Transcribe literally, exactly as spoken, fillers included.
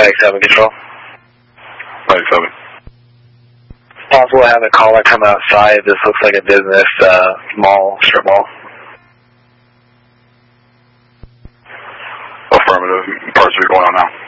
ninety-seven control. ninety-seven. It's possible to have a caller come outside. This looks like a business uh, mall, strip mall. Affirmative. Parts are going on now.